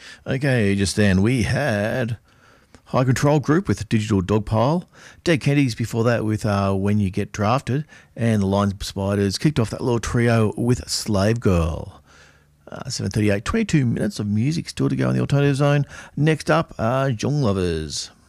Okay, just then we had High Control Group with Digital Dogpile, Dead Kennedys before that with When You Get Drafted, and the Lions Spiders kicked off that little trio with Slave Girl. 7:38, 22 minutes of music still to go in the alternative zone. Next up, Young Lovers.